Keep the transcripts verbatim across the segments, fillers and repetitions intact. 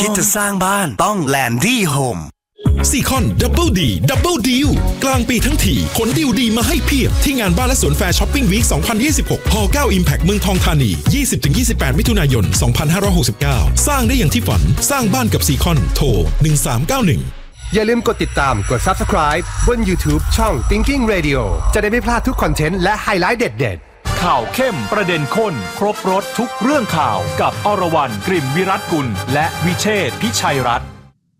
คิดจะสร้างบ้านต้องแลนดี้โฮมซีคอนดับเบิลดีดับเบิลดีลกลางปีทั้งทีขนดีลดีมาให้เพียบที่งานบ้านและสวนแฟร์ช้อปปิ้งวีคสองพันยี่สิบหกฮอเก้า Impact เมืองทองธานี ยี่สิบถึงยี่สิบแปด มิถุนายน สองพันห้าร้อยหกสิบเก้า สร้างได้อย่างที่ฝันสร้างบ้านกับซีคอนโทรหนึ่งสามเก้าหนึ่งอย่าลืมกดติดตามกด Subscribe บน YouTube ช่อง Thinking Radio จะได้ไม่พลาดทุกคอนเทนต์และไฮไลท์เด็ดๆข่าวเข้มประเด็นข้นครบรสทุกเรื่องข่าวกับอรวรรณ กลิ่นวิรัตกุลและวิเชษฐ์พิชัยรัตน์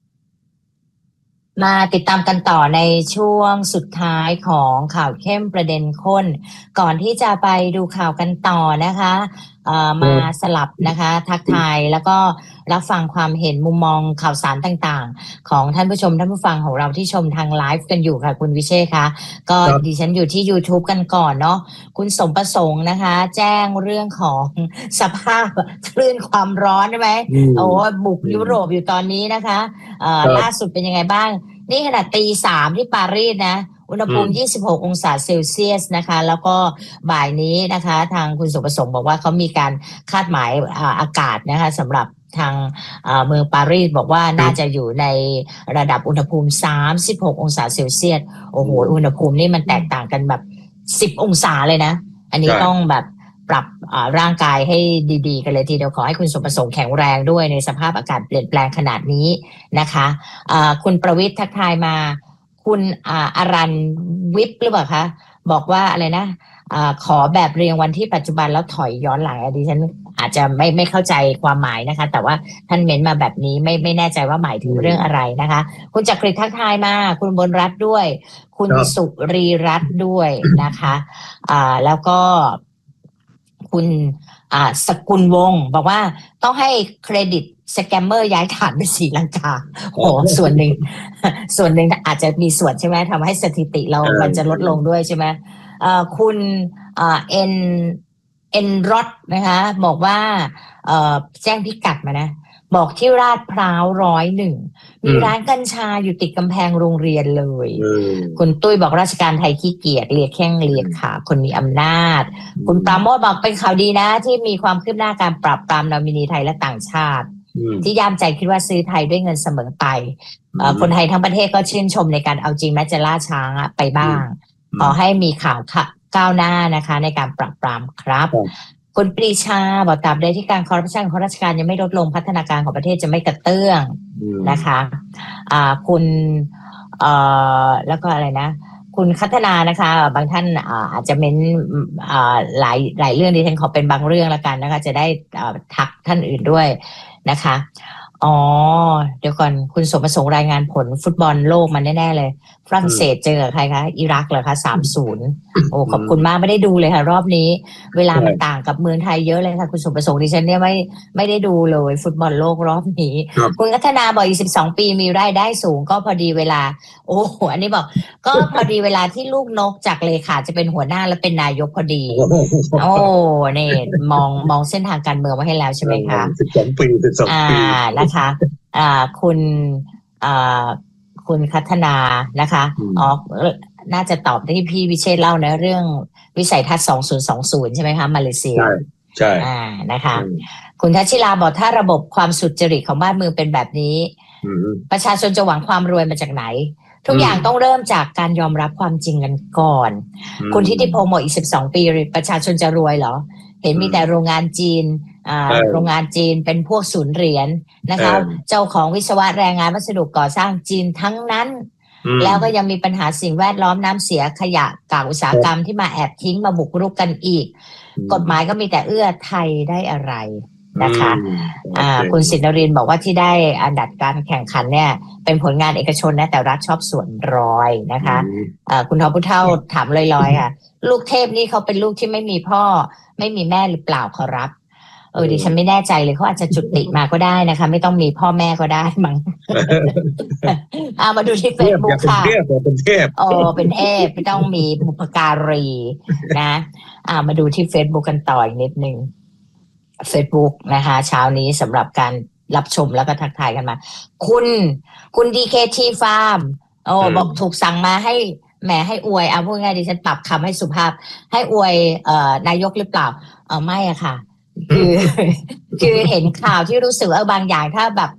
มาติดตามกันต่อในช่วงสุดท้ายของข่าวเข้มประเด็นข้นก่อนที่จะไปดูข่าวกันต่อนะคะมาสลับนะคะทักทายแล้วก็รับฟังความเห็นมุมมองข่าวสารต่างๆของท่านผู้ชมท่านผู้ฟังของเราที่ชมทางไลฟ์กันอยู่ค่ะคุณวิเชษค่ะก็ดิฉันอยู่ที่ YouTube กันก่อนเนาะคุณสมประสงค์นะคะแจ้งเรื่องของสภาพคลื่นความร้อนใช่ไหมโอ้บุกยุโรปอยู่ตอนนี้นะคะล่าสุดเป็นยังไงบ้างนี่ขนาดตีสามที่ปารีสนะอุณหภูมิยี่สิบหกองศาเซลเซียสนะคะแล้วก็บ่ายนี้นะคะทางคุณสุประสงค์บอกว่าเขามีการคาดหมายอากาศนะคะสำหรับทางเมืองปารีสบอกว่าน่าจะอยู่ในระดับอุณหภูมิสามสิบหกองศาเซลเซียสโอ้โหอุณหภูมินี่มันแตกต่างกันแบบสิบองศาเลยนะอันนี้ต้องแบบปรับร่างกายให้ดีๆกันเลยทีเดียวขอให้คุณสมประสงค์แข็งแรงด้วยในสภาพอากาศเปลี่ยนแปลงขนาดนี้นะคะคุณประวิตรทักทายมาคุณอารันวิปหรือเปล่าคะบอกว่าอะไรนะอะขอแบบเรียงวันที่ปัจจุบันแล้วถอยย้อนหลังดิฉันอาจจะไม่ไม่เข้าใจความหมายนะคะแต่ว่าท่านเม้นมาแบบนี้ไม่ไม่แน่ใจว่าหมายถึงเรื่องอะไรนะคะคุณจักริดทักทายมาคุณบนรัฐด้วยคุณสุรีรัตน์ด้วยนะคะอ่าแล้วก็คุณอ่าสกุลวงศ์บอกว่าต้องให้เครดิตสแกมเมอร์ย้ายฐานไปศรีลังกาโอ้ส่วนหนึ่งส่วนหนึ่งอาจจะมีส่วนใช่ไหมทำให้สถิติเรามันจะลดลงด้วยใช่ไหมเอ่อคุณเอ่อเอ็นเอ็นรถนะคะบอกว่าเอ่อแจ้งพิกัดมานะบอกที่ลาดพร้าวร้อยหนึ่งมีร้านกัญชาอยู่ติดกำแพงโรงเรียนเลยคุณตุ้ยบอกราชการไทยขี้เกียจเลียแข้งเลียขาคนมีอำนาจคุณปราโมชบอกเป็นข่าวดีนะที่มีความคืบหน้าการปราบปรามนอมินีไทยและต่างชาติที่ย่ามใจคิดว่าซื้อไทยด้วยเงินเสมอไปคนไทยทั้งประเทศก็ชื่นชมในการเอาจริงแม้จะล่าช้าไปบ้างขอให้มีข่าวก้าวหน้านะคะในการปราบปรามครับคุณปรีชาบอกตราบใดที่การคอร์รัปชันของราชการยังไม่ลดลงพัฒนาการของประเทศจะไม่กระเตื้องนะคะอ่าคุณเอ่อแล้วก็อะไรนะคุณคัฒนานะคะบางท่านอาจจะเม้นหลายหลายเรื่องดิฉันขอเป็นบางเรื่องละกันนะคะจะได้ทักท่านอื่นด้วยนะคะอ๋อเดี๋ยวก่อนคุณสมประสงค์รายงานผลฟุตบอลโลกมันแน่ๆเลยฝรั่งเศสเจอกับใครคะอิรักเหรอคะ สามศูนย์ โอ้ขอบคุณมากไม่ได้ดูเลยค่ะรอบนี้เวลามันต่างกับเมืองไทยเยอะเลยค่ะคุณสมประสงค์ดิฉันเนี่ยไม่ไม่ได้ดูเลยฟุตบอลโลกรอบนี้คุณพัฒนาบอกอีกสิบสองปีมีรายได้สูงก็พอดีเวลาโอ้โหอันนี้บอกก็พอดีเวลาที่ลูกนกจากเลขาจะเป็นหัวหน้าและเป็นนายกพอดีโอ้เนี่ยมองมองเส้นทางการเมืองมาให้แล้วใช่ไหมคะสิบสองปีสิบสองปีนะคะอ่าคุณอ่าคุณคัฒนานะคะอ๋อน่าจะตอบที่พี่วิเชษฐ์เล่านะเรื่องวิสัยทัศน์สองพันยี่สิบใช่ไหมคะมาเลเซียใช่ใช่อ่านะคะคุณทัชชิลาบอกถ้าระบบความสุจริตของบ้านเมืองเป็นแบบนี้ประชาชนจะหวังความรวยมาจากไหนทุกอย่างต้องเริ่มจากการยอมรับความจริงกันก่อนคุณทิติพงศ์บอกอีกสิบสองปีประชาชนจะรวยเหรอเห็นมีแต่โรงงานจีนอ่าโรงงานจีนเป็นพวกศูนย์เหรียญนะคะเจ้าของวิศวะแรงงานวัสดุก่อสร้างจีนทั้งนั้นแล้วก็ยังมีปัญหาสิ่งแวดล้อมน้ำเสียขยะกากอุตสาหกรรมที่มาแอบทิ้งมาบุกรุกกันอีกกฎหมายก็มีแต่เอื้อไทยได้อะไรนะคะอ่าคุณศินรินบอกว่าที่ได้อันดับการแข่งขันเนี่ยเป็นผลงานเอกชนนะแต่รัฐชอบส่วนรอยนะคะอ่าคุณทอผู้เฒ่าถามลอยๆค่ะลูกเทพนี่เขาเป็นลูกที่ไม่มีพ่อไม่มีแม่หรือเปล่าขอรับเออดิฉันไม่แน่ใจเลยเขาอาจจะจุติมาก็ได้นะคะไม่ต้องมีพ่อแม่ก็ได้มั้งเอามาดูที่เฟซบุ๊กค่ะเป็นเทพโอ้เป็นเทพไม่ต้องมีบุพการีนะอ่ามาดูที่เฟซบุ๊กกันต่ออีกนิดนึงเฟซบุ๊กนะคะเช้านี้สำหรับการรับชมแล้วก็ทักทายกันมาคุณคุณ ดี เค ที Farm โอ้บอกถูกสั่งมาให้แหมให้อวยเอาพูดง่ายดิฉันปรับคำให้สุภาพให้อวยเอ่อนายกหรือเปล่าเออไม่อะค่ะคือคือเห็นข่าวที่รู้สึกว่าบางอย่างถ้าแบบ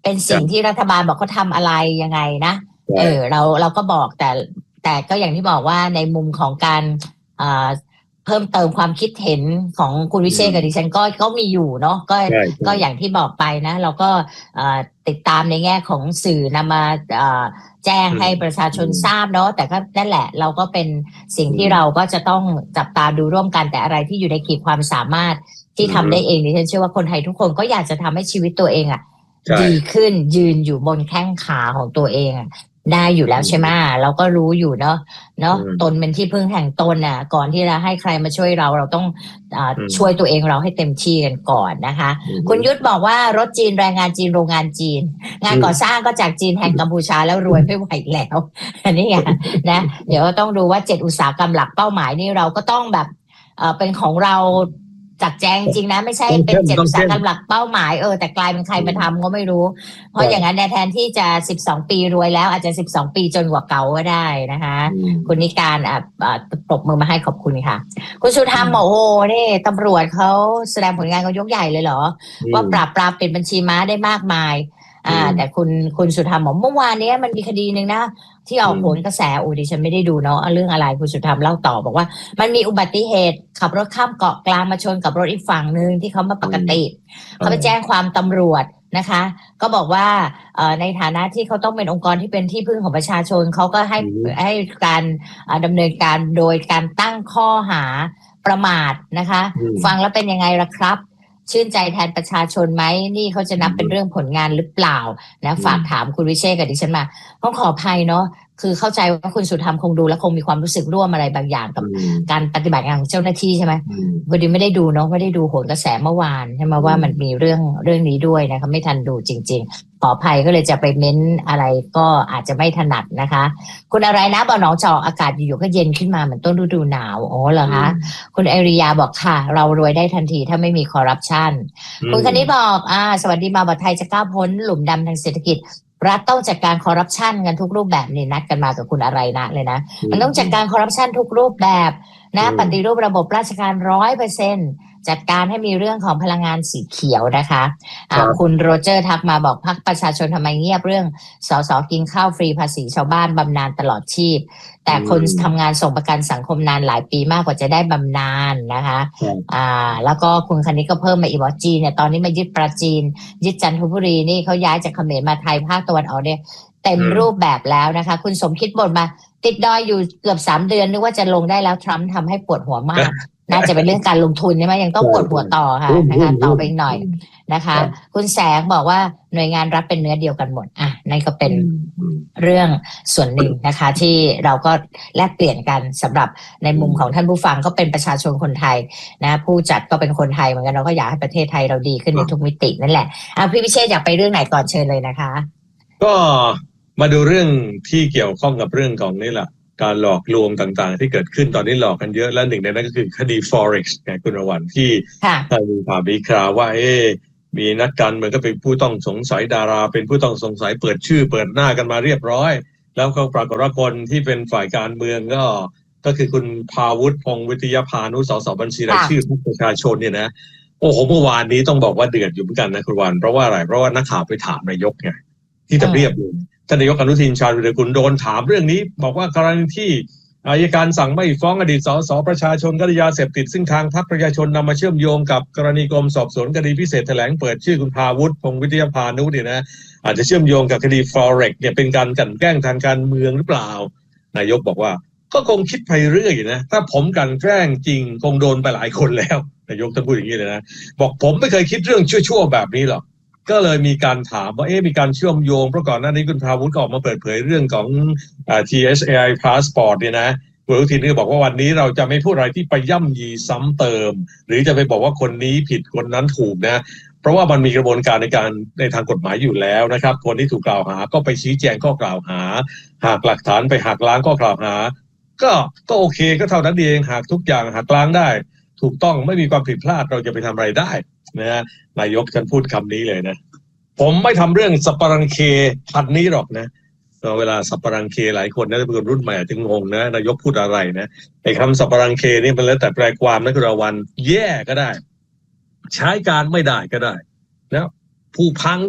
เป็นสิ่งที่รัฐบาลบอกเขาทำอะไรยังไงนะเออเราเราก็บอกแต่แต่ก็อย่างที่บอกว่าในมุมของการอ่าเพิ่มเติมความคิดเห็นของคุณวิเชษฐ์กับดิฉันก็ก็มีอยู่เนาะก็ก็อย่างที่บอกไปนะเราก็ติดตามในแง่ของสื่อนำมาแจ้งให้ประชาชนทราบเนาะแต่ก็นั่นแหละเราก็เป็นสิ่งที่เราก็จะต้องจับตาดูร่วมกันแต่อะไรที่อยู่ในขีดความสามารถที่ทำได้เองดิฉันเชื่อว่าคนไทยทุกคนก็อยากจะทำให้ชีวิตตัวเองอ่ะดีขึ้นยืนอยู่บนแข้งขาของตัวเองอ่ะได้อยู่แล้วใช่ไหมเราก็รู้อยู่เนาะเนาะตนเป็นที่พึ่งแห่งตนน่ะก่อนที่จะให้ใครมาช่วยเราเราต้องอ่าช่วยตัวเองเราให้เต็มที่กันก่อนนะคะคุณยุทธบอกว่ารถจีนแรงงานจีนโรงงานจีนงานก่อสร้างก็จากจีนแห่งกัมพูชาแล้วรวยไม่ไหวแล้วอันนี้ไงนะเดี๋ยวต้องดูว่าเจ็ดอุตสาหกรรมหลักเป้าหมายนี่เราก็ต้องแบบเอ่อเป็นของเราจัดแจงจริงนะไม่ใช่เป็นเจ็ดอุตสาหกรรมหลักเป้าหมายเออแต่กลายเป็นใครมาทำก็ไม่รู้เพราะอย่างนั้นแทนที่จะสิบสองปีรวยแล้วอาจจะสิบสองปีจนกว่าเก่าก็ได้นะคะคุณนิการอ่ะปรบมือมาให้ขอบคุณค่ะคุณสุธรรมบอกโอ้นี่ตำรวจเขาแสดงผลงานเขายกใหญ่เลยเหรอว่าปราบปรามเป็นบัญชีม้าได้มากมายอ่าแต่คุณคุณสุธรรมบอกเมื่อวานนี้มันมีคดีนึงนะที่ออกผลกระแสโอ้ดิฉันไม่ได้ดูเนาะเรื่องอะไรคุณสุธรรมเล่าต่อบอกว่ามันมีอุบัติเหตุขับรถข้ามเกาะกลางมาชนกับรถอีกฝั่งนึงที่เขามาปกติเขาไปแจ้งความตำรวจนะคะก็บอกว่าในฐานะที่เขาต้องเป็นองค์กรที่เป็นที่พึ่งของประชาชนเขาก็ให้ให้การดำเนินการโดยการตั้งข้อหาประมาทนะคะฟังแล้วเป็นยังไงล่ะครับชื่นใจแทนประชาชนไหมนี่เขาจะนับเป็นเรื่องผลงานหรือเปล่านะฝากถามคุณวิเชษฐ์กับดิฉันมาต้องขออภัยเนาะคือเข้าใจว่าคุณสุธรรมคงดูและคงมีความรู้สึกร่วมอะไรบางอย่างกับการปฏิบัติงานของเจ้าหน้าที่ใช่ไหมพอดีไม่ได้ดูเนาะไม่ได้ดูโหนกระแสเมื่อวานใช่ไหมว่ามันมีเรื่องเรื่องนี้ด้วยนะคะไม่ทันดูจริงๆขออภัยก็เลยจะไปเม้นอะไรก็อาจจะไม่ถนัดนะคะคุณอะไรนะบอกน้องจอกอากาศอยู่ๆก็เย็นขึ้นมาเหมือนต้นฤดูหนาวอ๋อเหรอคะคุณไอริยาบอกค่ะเรารวยได้ทันทีถ้าไม่มีคอร์รัปชันคุณคณิตบอกอ่าสวัสดีมาบอกไทยจะก้าวพ้นหลุมดำทางเศรษฐกิจรัฐต้องจัดการคอร์รัปชันกันทุกรูปแบบนี่นัดกันมากับคุณอะไรนะเลยนะมันต้องจัดการคอร์รัปชันทุกรูปแบบนะปฏิรูประบบราชการร้อยเปอร์เซ็นต์จัดการให้มีเรื่องของพลังงานสีเขียวนะคะะคุณโรเจอร์ทักมาบอกพรรคประชาชนทำไมเงียบเรื่องสสกินข้าวฟรีภาษีชาวบ้านบำนาญตลอดชีพแต่คนทำงานส่งประกันสังคมนานหลายปีมากกว่าจะได้บำนาญนะคะอ่าแล้วก็คุณคณิตก็เพิ่มมาอีกว่าจีนเนี่ยตอนนี้มายึดปราจีนยึดจันทบุรีนี่เขาย้ายจากเขมรมาไทยภาคตะวันออกเนี่ยเต็มรูปแบบแล้วนะคะคุณสมคิดบ่นมาติดดอยอยู่เกือบสามเดือนนึกว่าจะลงได้แล้วทรัมป์ทำให้ปวดหัวมากน่าจะเป็นเรื่องการลงทุนใช่ไหมยังต้องปวดหัวต่อค่ะนะคะต่อไปอีกหน่อยนะคะคุณแสงบอกว่าหน่วยงานรัฐเป็นเนื้อเดียวกันหมดอ่ะนั่นก็เป็นเรื่องส่วนหนึ่งนะคะที่เราก็แลกเปลี่ยนกันสำหรับในมุมของท่านผู้ฟังก็เป็นประชาชนคนไทยนะผู้จัดก็เป็นคนไทยเหมือนกันเราก็อยากให้ประเทศไทยเราดีขึ้นในทุกมิตินั่นแหละอ่ะพี่พิเชษอยากไปเรื่องไหนก่อนเชิญเลยนะคะก็มาดูเรื่องที่เกี่ยวข้องกับเรื่องของนี่แหละการหลอกลวงต่างๆที่เกิดขึ้นตอนนี้หลอกกันเยอะและหนึ่งในนั้นก็คือคดี Forex ไงคุณรวันที่มีข่าวมีข่าวว่าเอ๊มีนักการเมืองก็เป็นผู้ต้องสงสัยดาราเป็นผู้ต้องสงสัยเปิดชื่อเปิดหน้ากันมาเรียบร้อยแล้วก็ปรากฏว่าคนที่เป็นฝ่ายการเมืองก็ก็คือคุณภาวุฒิพงษ์วิทยาพานุสสบัญชีรายชื่อผู้ประชาชนเนี่ยนะโอ้โหเมื่อวานนี้ต้องบอกว่าเดือดอยู่เหมือนกันนะคุณวันเพราะว่าอะไรเพราะว่านักข่าวไปถามนายกไงที่ทำเนียบอยู่ท่านนายกอนุทินชาญวิรกูลโดนถามเรื่องนี้บอกว่ากรณีที่อัยการสั่งไม่ฟ้องอดีตสสประชาชนคดียาเสพติดซึ่งทางพรรคประชาชนนำมาเชื่อมโยงกับกรณีกรมสอบสวนคดีพิเศษแถลงเปิดชื่อคุณภาวุฒิพงษ์วิทยาพานุเนี่ยนะอาจจะเชื่อมโยงกับคดี Forex เนี่ยเป็นการกลั่นแกล้งทางการเมืองหรือเปล่านายกบอกว่าก็คงคิดไปเรื่อยนะถ้าผมกลั่นแกล้งจริงคงโดนไปหลายคนแล้วนายกท่านพูดอย่างนี้เลยนะบอกผมไม่เคยคิดเรื่องชั่วๆแบบนี้หรอกก็เลยมีการถามว่าเอ๊ะมีการเชื่อมโยงเพราะก่อนหน้านี้คุณภาวุฒิก็ออกมาเปิดเผยเรื่องของอ่า ที เอช เอ ไอ Passport เนี่ยนะคุณอนุทินก็บอกว่าวันนี้เราจะไม่พูดอะไรที่ไปย่ำยีซ้ำเติมหรือจะไปบอกว่าคนนี้ผิดคนนั้นถูกนะเพราะว่ามันมีกระบวนการในการในทางกฎหมายอยู่แล้วนะครับคนที่ถูกกล่าวหาก็ไปชี้แจงข้อกล่าวหาหากหลักฐานไปหักล้างข้อกล่าวหาก็ก็โอเคก็เท่านั้นเองหากทุกอย่างหักล้างได้ถูกต้องไม่มีความผิดพลาดเราจะไปทำอะไรได้นะฮะนายกท่านพูดคำนี้เลยนะผมไม่ทำเรื่องสัปปะรังเคพันนี้หรอกนะเวลาสัปปะรังเคหลายคนนะเป็นคนรุ่นใหม่อาจจะงงนะนายกพูดอะไรนะไอ้คำสัปปะรังเคนี่มันแล้วแต่แปลความนะคือวันแย่ก็ได้ใช้การไม่ได้ก็ได้นะผู้พังก็ได้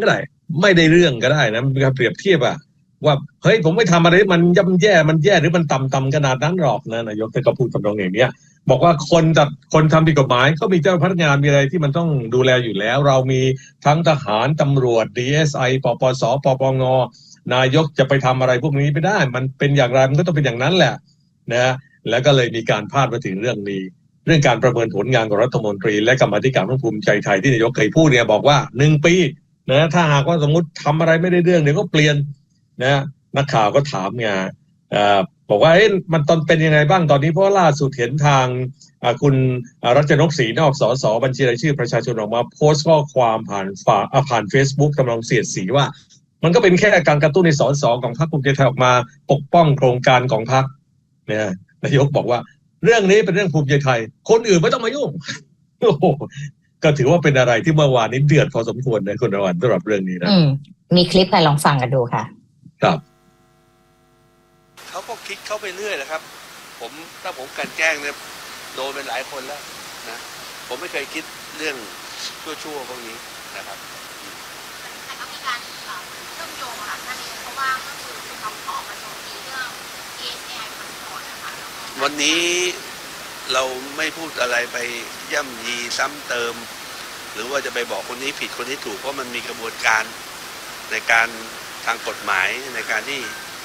ไม่ได้เรื่องก็ได้นะการเปรียบเทียบอะว่าเฮ้ยผมไม่ทำอะไรมันย่ำแย่มันแย่หรือมันต่ำต่ำขนาดนั้นหรอกนะนายกท่านก็พูดกับตรงอย่างเนี้ยบอกว่าคนจัดคนทำผิดกฎหมายก็มีเจ้าพนักงานมีอะไรที่มันต้องดูแลอยู่แล้วเรามีทั้งทหารตำรวจ ดี เอส ไอ ปปส ปปงนายกจะไปทำอะไรพวกนี้ไม่ได้มันเป็นอย่างไรมันก็ต้องเป็นอย่างนั้นแหละนะแล้วก็เลยมีการพาดมาถึงเรื่องนี้เรื่องการประเมินผลงานของรัฐมนตรีและกรรมาธิการของภูมิใจไทยที่นายกเคยพูดเนี่ยบอกว่าหนึ่งปีนะถ้าหากว่าสมมติทำอะไรไม่ได้เรื่องเดี๋ยวก็เปลี่ยนนะนักข่าวก็ถามไงอ่าบอกว่าเอ๊ะมันตอนเป็นยังไงบ้างตอนนี้เพราะล่าสุดเห็นทางคุณรัชนกศรีนอกสสบัญชีรายชื่อประชาชนออกมาโพสต์ข้อความผ่านฝ่าผ่าน Facebook กำลังเสียดสีว่ามันก็เป็นแค่การกระตุ้นในสสของพรรคภูมิใจไทยออกมาปกป้องโครงการของพรรคเนี่ยนายกบอกว่าเรื่องนี้เป็นเรื่องภูมิใจไทยคนอื่นไม่ต้องมายุ่งโอ้โหก็ถือว่าเป็นอะไรที่เมื่อวานนี้เดือดพอสมควรนะคุณอรวรรณสำหรับเรื่องนี้นะมีคลิปให้ลองฟังกันดูค่ะครับเขาก็คิดเข้าไปเรื่อยนะครับผมถ้าผมกันแกล้งเนี่ยโดนเป็นหลายคนแล้วนะผมไม่เคยคิดเรื่องชั่วๆพวกนี้นะครับแต่ก็มีการเชื่อมโยงค่ะท่านนี้เพราะว่าก็คือเขาออกมาโจมตีเรื่อง เอ เอส ไอ พาสปอร์ตนะคะวันนี้เราไม่พูดอะไรไปย่ำยีซ้ำเติมหรือว่าจะไปบอกคนนี้ผิดคนนี้ถูกเพราะมันมีกระบวนการในการทางกฎหมายในการที่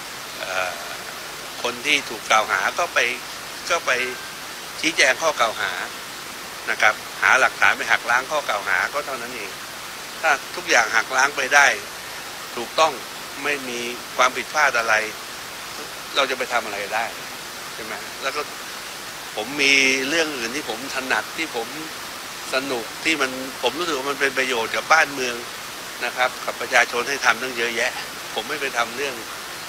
คนที่ถูกกล่าวหาก็ไปก็ไปชี้แจงข้อกล่าวหานะครับหาหลักฐานไปหักล้างข้อกล่าวหาก็เท่านั้นเองถ้าทุกอย่างหักล้างไปได้ถูกต้องไม่มีความผิดพลาดอะไรเราจะไปทำอะไรได้ใช่ไหมแล้วก็ผมมีเรื่องอื่นที่ผมถนัดที่ผมสนุกที่มันผมรู้สึกว่ามันเป็นประโยชน์กับบ้านเมืองนะครับกับประชาชนให้ทำตั้งเยอะแยะผมไม่ไปทำเรื่อง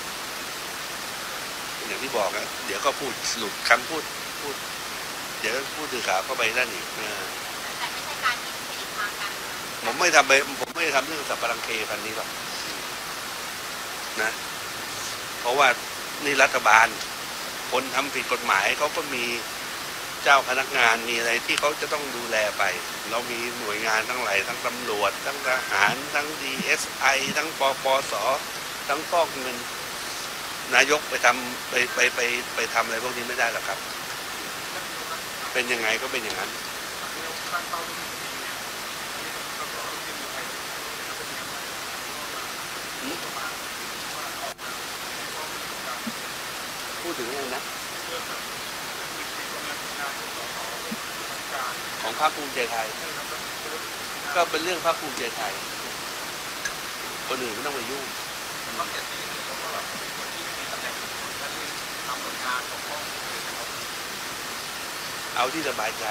อย่างที่บอกอะเดี๋ยวก็พูดสรุปคำพูดพูดเดี๋ยวพูดถือขาเข้าไปนั่นอีกแต่ไม่ใช่การที่ผิดทางกันผมไม่ทำไปผมไม่ทำเรื่องสับปะรังเคพันนี้หรอกนะเพราะว่านี่รัฐบาลคนทำผิดกฎหมายเขาก็มีเจ้าพนักงานมีอะไรที่เขาจะต้องดูแลไปเรามีหน่วยงานทั้งหลายทั้งตำรวจทั้งทหารทั้ง ดี เอส ไอ ทั้งปปสทั้งฟอกเงินนายกไปทำไปไปไปไปทำอะไรพวกนี้ไม่ได้หรอกครับเป็นยังไงก็เป็นอย่างนั้นพูดถึงอะไรนะของพรรคภูมิใจไทยก็เป็นเรื่องพรรคภูมิใจไทยคนอื่นไม่ต้องมายุ่งเอาที่สบายใจ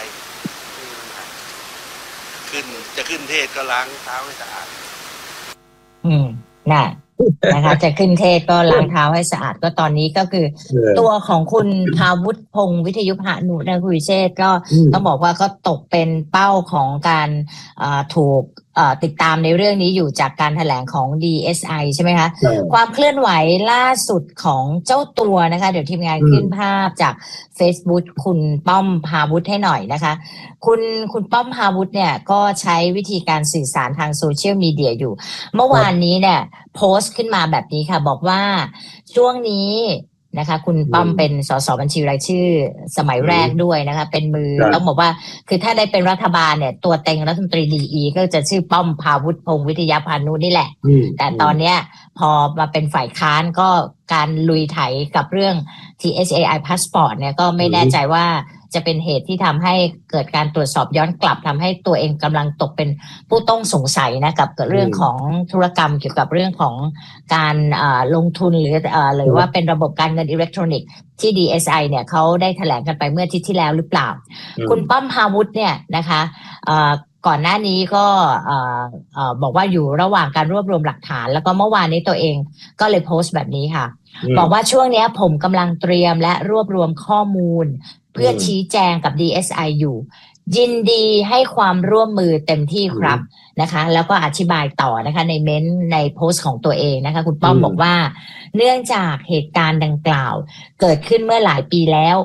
ขึ้นจะขึ้นเทศก็ล้างเท้าให้สะอาดอืมน่ะนะคะจะขึ้นเทศก็ล้างเท้าให้สะอาดก็ตอนนี้ก็คือตัวของคุณภาวุฒิพงศ์วิทยุหนุนะคุณวิเชษก็ต้องบอกว่าก็ตกเป็นเป้าของการถูกติดตามในเรื่องนี้อยู่จากการแถลงของ ดี เอส ไอ ใช่ไหมคะความเคลื่อนไหวล่าสุดของเจ้าตัวนะคะเดี๋ยวทีมงานขึ้นภาพจาก Facebook คุณป้อมภาวุฒิให้หน่อยนะคะคุณคุณป้อมภาวุฒิเนี่ยก็ใช้วิธีการสื่อสารทางโซเชียลมีเดียอยู่เมื่อวานนี้เนี่ยโพสต์ขึ้นมาแบบนี้ค่ะบอกว่าช่วงนี้นะคะคุณป้อมเป็นสสบัญชีรายชื่อสมัยแรกด้วยนะคะเป็นมือต้องบอกว่าคือถ้าได้เป็นรัฐบาลเนี่ยตัวเต็งรัฐมนตรีดีอีก็จะชื่อป้อมภาวุฒิพงศ์วิทยาพานุนี่แหละแต่ตอนเนี้ยพอมาเป็นฝ่ายค้านก็การลุยไถกับเรื่อง ที เอส เอ ไอ Passport เนี่ยก็ไม่แน่ใจว่าจะเป็นเหตุที่ทำให้เกิดการตรวจสอบย้อนกลับทำให้ตัวเองกำลังตกเป็นผู้ต้องสงสัยนะกับเรื่องของธุรกรรมเกี่ยวกับเรื่องของการลงทุนหรือหรือว่าเป็นระบบการเงินอิเล็กทรอนิกส์ที่ ดี เอส ไอ เนี่ยเขาได้แถลงกันไปเมื่ออาทิตย์ที่แล้วหรือเปล่าคุณป้อมภาวุฒิเนี่ยนะคะก่อนหน้านี้ก็บอกว่าอยู่ระหว่างการรวบรวมหลักฐานแล้วก็เมื่อวานนี้ตัวเองก็เลยโพสต์แบบนี้ค่ะบอกว่าช่วงนี้ผมกำลังเตรียมและรวบรวมข้อมูลเพื่อชี้แจงกับ ดี เอส ไอ อยู่ยินดีให้ความร่วมมือเต็มที่ครับนะคะแล้วก็อธิบายต่อนะคะในเม้นต์ในโพสต์ของตัวเองนะคะคุณป้อมบอกว่าเนื่องจากเหตุการณ์ดังกล่าวเกิดขึ้นเมื่อหลายปีแล้ว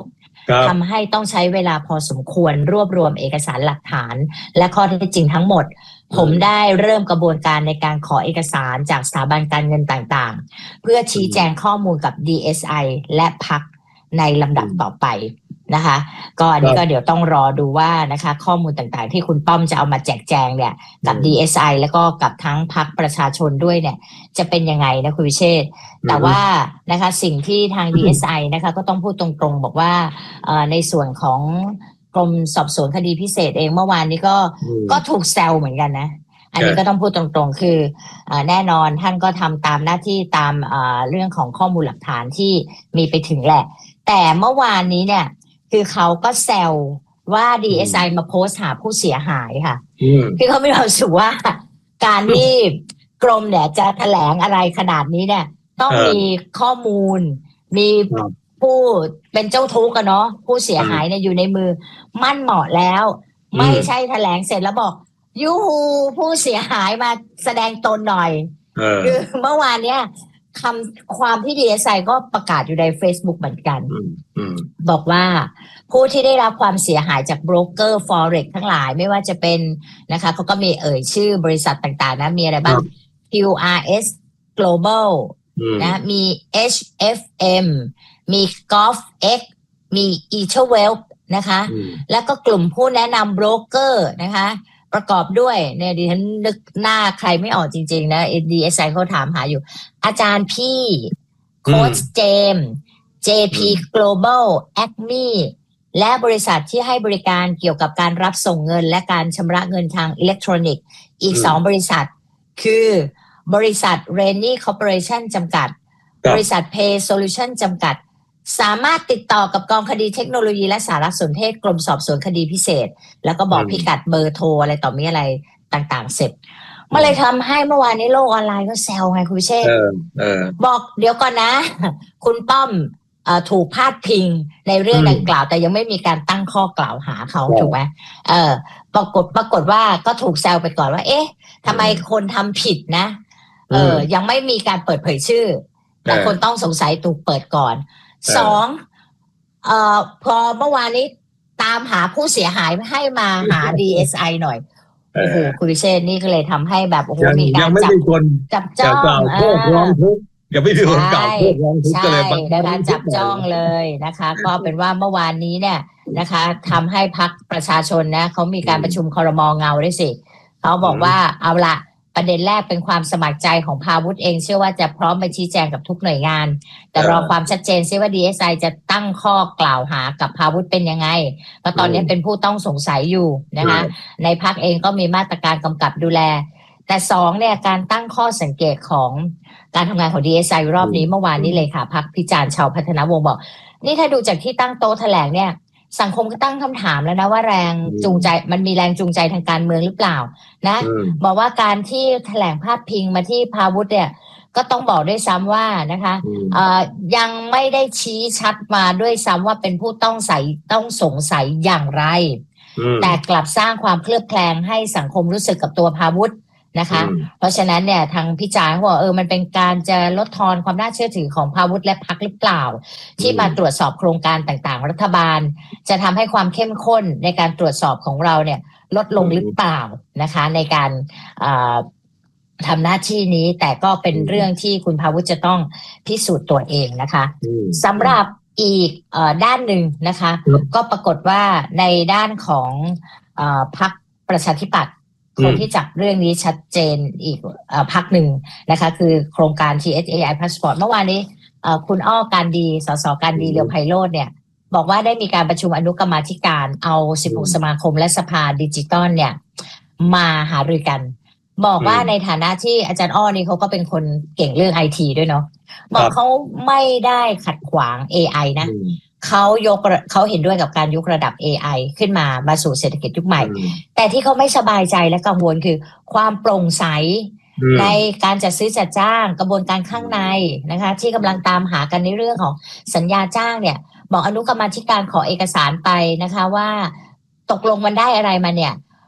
ทำให้ต้องใช้เวลาพอสมควรรวบรวมเอกสารหลักฐานและข้อเท็จจริงทั้งหมดผมได้เริ่มกระบวนการในการขอเอกสารจากสถาบันการเงินต่างๆเพื่อชี้แจงข้อมูลกับ ดี เอส ไอ และพรรคในลำดับต่อไปนะคะก็อันนี้ก็เดี๋ยวต้องรอดูว่านะคะข้อมูลต่างๆที่คุณป้อมจะเอามาแจกแจงเนี่ยกับ ดี เอส ไอ แล้วก็กับทั้งพรรคประชาชนด้วยเนี่ยจะเป็นยังไงนะคุณวิเชษฐ์แต่ว่านะคะสิ่งที่ทาง ดี เอส ไอ นะคะก็ต้องพูดตรงๆบอกว่าในส่วนของกรมสอบสวนคดีพิเศษเองเมื่อวานนี้ก็ก็ถูกแซวเหมือนกันนะอันนี้ก็ต้องพูดตรงๆคือแน่นอนท่านก็ทำตามหน้าที่ตามเรื่องของข้อมูลหลักฐานที่มีไปถึงแหละแต่เมื่อวานนี้เนี่ยคือเขาก็แซวว่า ดี เอส ไอ มาโพสต์หาผู้เสียหายค่ะคือเขาไม่รู้สึกว่าการที่กรมเนี่ยจะแถลงอะไรขนาดนี้เนี่ยต้องมีข้อมูลมีผู้เป็นเจ้าทุกข์กันเนาะผู้เสียหายเนี่ยอยู่ในมือมั่นเหมาะแล้วไม่ใช่แถลงเสร็จแล้วบอกยูฮูผู้เสียหายมาแสดงตนหน่อยคือเมื่อวานเนี่ยคำความที่ ดี เอส ไอ ก็ประกาศอยู่ใน Facebook เหมือนกันบอกว่าผู้ที่ได้รับความเสียหายจากโบรกเกอร์ Forex ทั้งหลายไม่ว่าจะเป็นนะคะเขาก็มีเอ่ยชื่อบริษัทต่างๆนะมีอะไรบ้าง คิว อาร์ เอส Global นะมี เอช เอฟ เอ็ม มี GolfX มี Eterwealth นะคะแล้วก็กลุ่มผู้แนะนำโบรกเกอร์นะคะประกอบด้วยเนี่ยดิฉันนึกหน้าใครไม่ออกจริงๆนะ ดี เอส ไอ เขาถามหาอยู่อาจารย์พี่โค้ชเจมส์ เจ พี Global Acme และบริษัทที่ให้บริการเกี่ยวกับการรับส่งเงินและการชำระเงินทางอิเล็กทรอนิกส์อีกสองบริษัทคือบริษัท Rainy Corporation จำกัดบริษัท Pay Solution จำกัดสามารถติดต่อกับกองคดีเทคโนโลยีและสารสนเทศกรมสอบสวนคดีพิเศษแล้วก็บอกพิกัดเบอร์โทรอะไรต่อมีอะไรต่างๆเสร็จมันเลยทำให้เมื่อวานนี้โลกออนไลน์ก็แซวไงคุณพิเชษฐ์บอกเดี๋ยวก่อนนะคุณป้อมถูกพาดพิงในเรื่องดังกล่าวแต่ยังไม่มีการตั้งข้อกล่าวหาเขาถูกไหมเออปรากฏปรากฏว่าก็ถูกแซวไปก่อนว่าเอ๊ะทำไมคนทำผิดนะเออยังไม่มีการเปิดเผยชื่อแต่คนต้องสงสัยถูกเปิดก่อนสองเอ่อพอเมื่อวานนี้ตามหาผู้เสียหายให้มาหา ดี เอส ไอ หน่อยโอ้โหคุณวิเชษฐ์นี่ก็เลยทำให้แบบโอ้โหมีการจับจับจ้องเออยังไม่มีคนกล่าวโทษร้องทุกข์ก็เลยในการจับจ้องเลยนะคะก็เป็นว่าเมื่อวานนี้เนี่ยนะคะทำให้พรรคประชาชนนะเขามีการประชุมครม.เงาด้วยสิเขาบอกว่าเอาละประเด็นแรกเป็นความสมัครใจของพาวุฒิเองเชื่อว่าจะพร้อมไปชี้แจงกับทุกหน่วยงานแต่รอความชัดเจนซิว่า ดี เอส ไอ จะตั้งข้อกล่าวหากับพาวุฒิเป็นยังไงเพราะตอนนี้เป็นผู้ต้องสงสัยอยู่นะคะในพรรคเองก็มีมาตรการกำกับดูแลแต่สองเนี่ยการตั้งข้อสังเกตของการทำงานของ ดี เอส ไอ รอบนี้เมื่อวานนี้เลยค่ะพรรคพิจารณ์ชาวพัฒนาวงศ์บอกนี่ถ้าดูจากที่ตั้งโต๊ะแถลงเนี่ยสังคมก็ตั้งคำถามแล้วนะว่าแรงจูงใจมันมีแรงจูงใจทางการเมืองหรือเปล่านะบอกว่าการที่แถลงพาดพิงมาที่พาวุฒิเนี่ยก็ต้องบอกด้วยซ้ำว่านะคะยังไม่ได้ชี้ชัดมาด้วยซ้ำว่าเป็นผู้ต้องใส่ต้องสงสัยอย่างไรแต่กลับสร้างความเคลือบแคลงให้สังคมรู้สึกกับตัวพาวุฒินะคะเพราะฉะนั้นเนี่ยทางพิจารณ์เขาบอกเออมันเป็นการจะลดทอนความน่าเชื่อถือของพาวุฒิและพรรคหรือเปล่าที่มาตรวจสอบโครงการต่างๆรัฐบาลจะทำให้ความเข้มข้นในการตรวจสอบของเราเนี่ยลดลงหรือเปล่านะคะในการทำหน้าที่นี้แต่ก็เป็นเรื่องที่คุณพาวุฒิจะต้องพิสูจน์ตัวเองนะคะสำหรับอีกด้านหนึ่งนะคะก็ปรากฏว่าในด้านของพรรคประชาธิปัตย์คนที่จับเรื่องนี้ชัดเจนอีกพรรคหนึ่งนะคะคือโครงการ ที เอส เอ ไอ Passport เมื่อวานนี้คุณอ้อการดีสสการดีเลียวไพโรจน์เนี่ยบอกว่าได้มีการประชุมอนุกรรมาธิการเอาสิบหกสมาคมและสภาดิจิตอลเนี่ยมาหารือกันบอกว่าในฐานะที่อาจารย์อ้อนี่เขาก็เป็นคนเก่งเรื่อง ไอ ที ด้วยเนาะบอกเขาไม่ได้ขัดขวาง เอ ไอ นะเขายกเขาเห็นด้วยกับการยกระดับ เอ ไอ ขึ้นมามาสู่เศรษฐกิจยุคใหม่แต่ที่เขาไม่สบายใจและกังวลคือความโปร่งใสในการจัดซื้อจัดจ้างกระบวนการข้างในนะคะที่กำลังตามหากันในเรื่องของสัญญาจ้างเนี่ยบอกอนุกรรมาธิการขอเอกสารไปนะคะว่าตกลงมันได้อะไรมาเนี่ย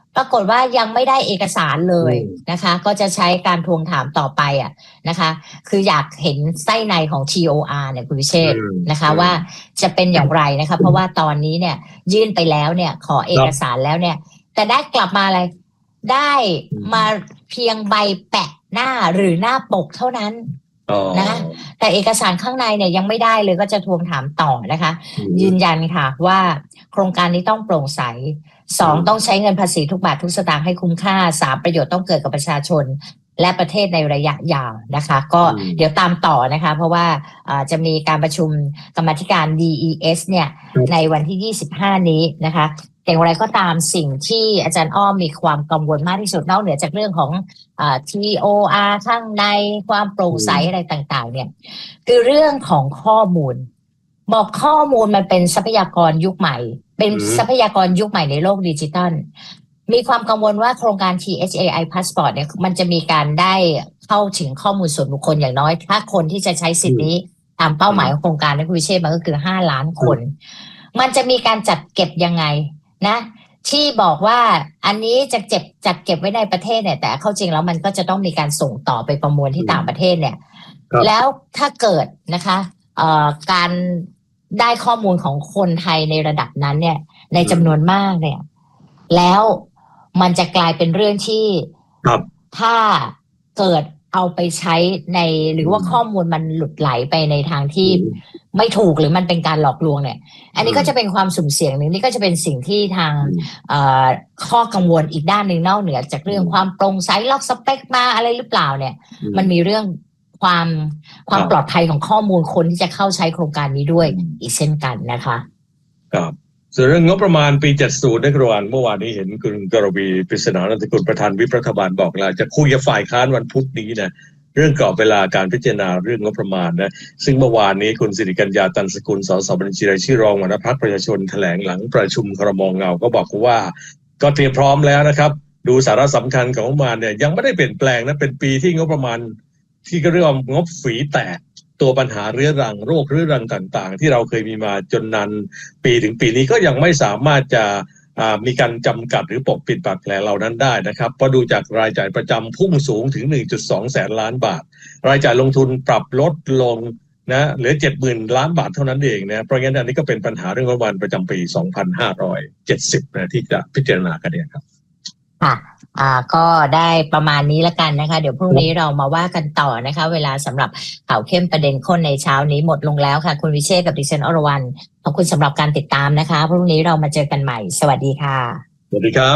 ปรากฏว่ายังไม่ได้เอกสารเลยนะคะก็จะใช้การทวงถามต่อไปอ่ะนะคะคืออยากเห็นไส้ในของ ที โอ อาร์ เนี่ยคุณวิเชษฐ์นะคะว่าจะเป็นอย่างไรนะคะเพราะว่าตอนนี้เนี่ยยื่นไปแล้วเนี่ยขอเอกสารแล้วเนี่ยแต่ได้กลับมาอะไรได้มาเพียงใบแปะหน้าหรือหน้าปกเท่านั้นนะแต่เอกสารข้างในเนี่ยยังไม่ได้เลยก็จะทวงถามต่อนะคะยืนยันค่ะว่าโครงการนี้ต้องโปร่งใสสองต้องใช้เงินภาษีทุกบาททุกสตางค์ให้คุ้มค่าสามประโยชน์ต้องเกิดกับประชาชนและประเทศในระยะยาวนะคะก็เดี๋ยวตามต่อนะคะเพราะว่าจะมีการประชุมกรรมาธิการ ดี อี เอส เนี่ยในวันที่ยี่สิบห้านี้นะคะอย่างไรก็ตามสิ่งที่อาจารย์อ้อมมีความกังวลมากที่สุดนอกเหนือจากเรื่องของอ่า ที โอ อาร์ ข้างในความโปร่งใสอะไรต่างๆเนี่ยคือเรื่องของข้อมูลบอกข้อมูลมันเป็นทรัพยากรยุคใหม่เป็นทรัพยากรยุคใหม่ในโลกดิจิทัลมีความกังวลว่าโครงการ ที เอช เอ ไอ Passport เนี่ยมันจะมีการได้เข้าถึงข้อมูลส่วนบุคคลอย่างน้อยถ้าคนที่จะใช้สิทธินี้ตามเป้าหมายของโครงการนักวิเชษมันก็คือห้าล้านคนมันจะมีการจัดเก็บยังไงนะที่บอกว่าอันนี้จะเก็บจัดเก็บไว้ในประเทศเนี่ยแต่เข้าจริงแล้วมันก็จะต้องมีการส่งต่อไปประมวลที่ต่างประเทศเนี่ยแล้วถ้าเกิดนะคะเอ่อการได้ข้อมูลของคนไทยในระดับนั้นเนี่ยในจำนวนมากเนี่ยแล้วมันจะกลายเป็นเรื่องที่ถ้าเกิดเอาไปใช้ในหรือว่าข้อมูลมันหลุดไหลไปในทางที่ไม่ถูกหรือมันเป็นการหลอกลวงเนี่ยอันนี้ก็จะเป็นความสุ่มเสี่ยงหนึ่งนี่ก็จะเป็นสิ่งที่ทางข้อกังวลอีกด้านหนึ่งนอกเหนือจากเรื่องความโปร่งใสล็อกสเปคมาอะไรหรือเปล่าเนี่ยมันมีเรื่องความความปลอดภัยของข้อมูลคนที่จะเข้าใช้โครงการนี้ด้วยอีกเช่นกันนะคะครับส่วนเรื่องงบประมาณปีเจ็ดสิบได้กรวานเมื่อวานนี้เห็นคุณกรวีปริศนานันทกุลประธานวิปรัฐบาลบอกแล้วจะคุยกับฝ่ายค้านวันพุธนี้นะเรื่องกรอบเวลาการพิจารณาเรื่องงบประมาณนะซึ่งเมื่อวานนี้คุณสิริกัญญาตันสกุลสสบัญชีรายชื่อรองหัวหน้าพรรคประชาชนแถลงหลังประชุมครม.เงาก็บอกว่าก็เตรียมพร้อมแล้วนะครับดูสาระสำคัญของงบประมาณเนี่ยยังไม่ได้เปลี่ยนแปลงนะเป็นปีที่งบประมาณที่ก็เรียกว่างบฝีแตกตัวปัญหาเรื้อรังโรคเรื้อรังต่างๆที่เราเคยมีมาจนนานปีถึงปีนี้ก็ยังไม่สามารถจะมีการจำกัดหรือปกปิดบาดแผลเหล่านั้นได้นะครับเพราะดูจากรายจ่ายประจำพุ่งสูงถึง หนึ่งจุดสอง แสนล้านบาทรายจ่ายลงทุนปรับลดลงนะเหลือ เจ็ดหมื่น ล้านบาทเท่านั้นเองนะเพราะงั้นอันนี้ก็เป็นปัญหาเรื่องงบประมาณประจำปีสองพันห้าร้อยเจ็ดสิบนะที่จะพิจารณากันเนี่ยครับค่ะอ่าก็ได้ประมาณนี้ละกันนะคะเดี๋ยวพรุ่งนี้เรามาว่ากันต่อนะคะเวลาสำหรับข่าวเข้มประเด็นข้นในเช้านี้หมดลงแล้วค่ะคุณวิเชษฐ์กับดิฉันอรวรรณขอบคุณสำหรับการติดตามนะคะพรุ่งนี้เรามาเจอกันใหม่สวัสดีค่ะสวัสดีครับ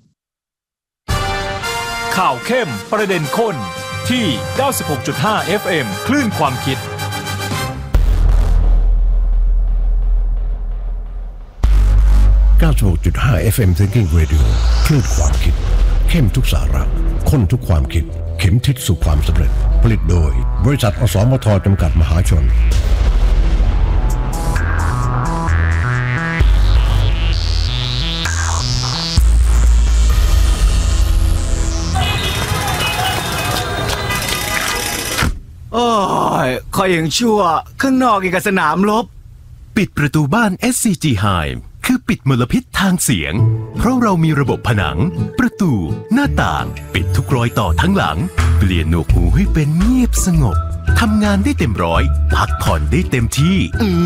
ข่าวเข้มประเด็นข้นที่ เก้าสิบหกจุดห้า เอฟ เอ็ม คลื่นความคิดเก้าสิบหกจุดห้า เอฟ เอ็ม Thinking Radio คลื่นความคิดเข้มทุกสาระข้นทุกความคิดเข็มทิศสู่ความสำเร็จผลิตโดยบริษัทอสมทจำกัดมหาชนโอ้ยคอยยังชั่วข้างนอกอีกกับสนามรบปิดประตูบ้าน เอส ซี จี Hive คือปิดมลพิษทางเสียงเพราะเรามีระบบผนังประตูหน้าต่างปิดทุกรอยต่อทั้งหลังเปลี่ยนหนวกหูให้เป็นเงียบสงบทำงานได้เต็มร้อยพักผ่อนได้เต็มที่